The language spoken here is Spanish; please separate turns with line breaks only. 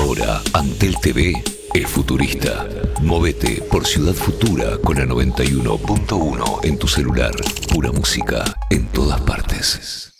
Ahora, Antel TV es futurista. Movete por Ciudad Futura con la 91.1 en tu celular. Pura música en todas partes.